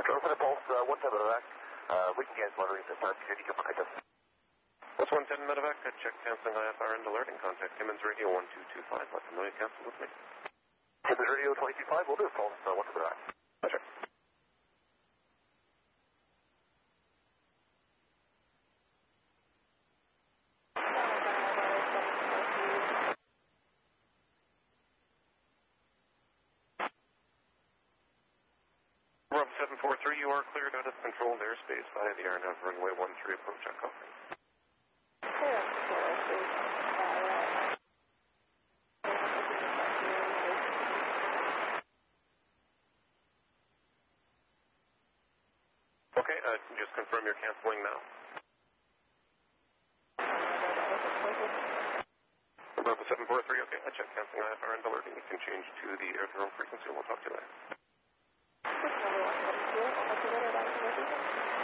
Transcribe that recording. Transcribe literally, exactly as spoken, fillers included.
Control for the Pulse, uh, one ten medevac. Uh, we can cancel alerting this time. Can you come behind us? That's one ten medevac. I check canceling I F R and alerting. Contact Timmins Radio one two two five. Let them know you cancel with me. Timmins Radio two two five, we'll do. Pulse, uh, one ten medevac. Pleasure. Rob seven four three, you are cleared out of controlled airspace via the R N A V runway one three approach on copy. Okay, uh, just confirm you're canceling now. Rob seven four three, okay, I check canceling I F R and alerting. You can change to the aerodrome frequency. We'll talk to you later.